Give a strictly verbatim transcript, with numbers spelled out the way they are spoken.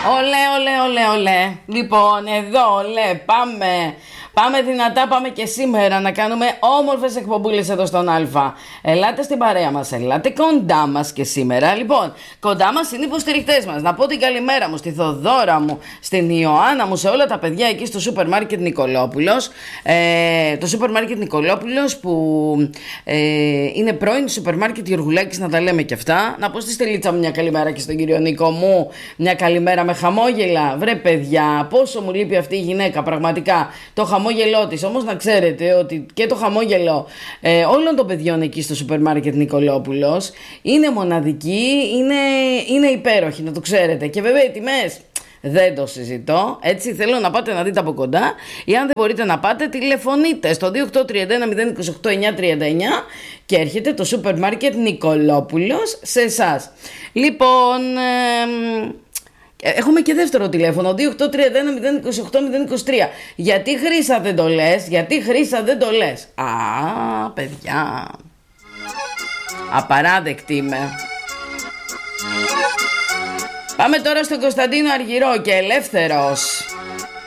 Ολέ, ολέ, ολέ, ολέ. Λοιπόν, εδώ, ολέ, πάμε. Πάμε δυνατά, πάμε και σήμερα να κάνουμε όμορφες εκπομπούλες εδώ στον Α. Ελάτε στην παρέα μας, ελάτε κοντά μας και σήμερα. Λοιπόν, κοντά μας είναι οι υποστηριχτές μας. Να πω την καλημέρα μου στη Θοδόρα μου, στην Ιωάννα μου, σε όλα τα παιδιά εκεί στο σούπερ μάρκετ Νικολόπουλος. Ε, το σούπερ μάρκετ Νικολόπουλος που ε, είναι πρώην σούπερ μάρκετ Γιουργουλάκης, να τα λέμε και αυτά. Να πω στη Στελίτσα μου μια καλημέρα και στον κύριο Νίκο μου. Μια καλημέρα με χαμόγελα. Βρε παιδιά, πόσο μου λείπει αυτή η γυναίκα, πραγματικά. Το χαμόγελό της. Όμως να ξέρετε ότι και το χαμόγελο ε, όλων των παιδιών εκεί στο σούπερ μάρκετ Νικολόπουλος είναι μοναδική, είναι, είναι υπέροχη, να το ξέρετε. Και βέβαια οι τιμές δεν το συζητώ. Έτσι θέλω να πάτε να δείτε από κοντά. Ή αν δεν μπορείτε να πάτε, τηλεφωνείτε στο δύο οκτώ τρία ένα μηδέν δύο οκτώ εννιά τρία εννιά και έρχεται το σούπερ μάρκετ Νικολόπουλος σε εσάς. Λοιπόν, ε, έχουμε και δεύτερο τηλέφωνο, δύο οκτώ τρία ένα μηδέν δύο οκτώ μηδέν δύο τρία. Γιατί Χρύσα δεν το λες, γιατί Χρύσα δεν το λες. Α, παιδιά, απαράδεκτη είμαι. Πάμε τώρα στον Κωνσταντίνο Αργυρό και Ελεύθερος.